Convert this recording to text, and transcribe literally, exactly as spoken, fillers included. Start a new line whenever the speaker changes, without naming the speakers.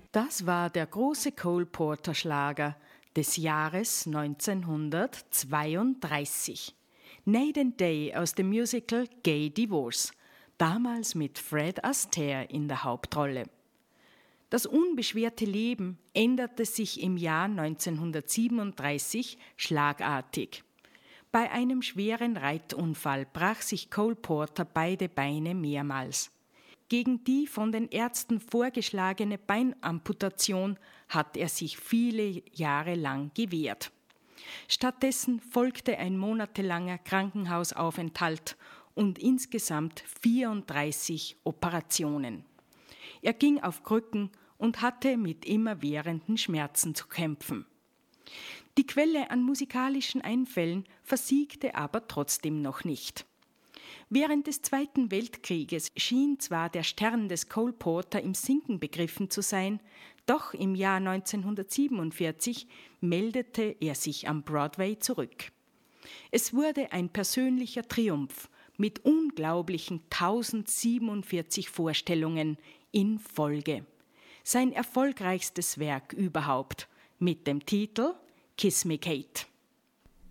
Das war der große Cole Porter Schlager des Jahres neunzehnhundertzweiunddreißig. Night and Day aus dem Musical Gay Divorce, damals mit Fred Astaire in der Hauptrolle. Das unbeschwerte Leben änderte sich im Jahr neunzehnhundertsiebenunddreißig schlagartig. Bei einem schweren Reitunfall brach sich Cole Porter beide Beine mehrmals. Gegen die von den Ärzten vorgeschlagene Beinamputation hat er sich viele Jahre lang gewehrt. Stattdessen folgte ein monatelanger Krankenhausaufenthalt und insgesamt vierunddreißig Operationen. Er ging auf Krücken und hatte mit immerwährenden Schmerzen zu kämpfen. Die Quelle an musikalischen Einfällen versiegte aber trotzdem noch nicht. Während des Zweiten Weltkrieges schien zwar der Stern des Cole Porter im Sinken begriffen zu sein, doch im Jahr neunzehnhundertsiebenundvierzig meldete er sich am Broadway zurück. Es wurde ein persönlicher Triumph mit unglaublichen tausendsiebenundvierzig Vorstellungen in Folge. Sein erfolgreichstes Werk überhaupt mit dem Titel Kiss Me Kate.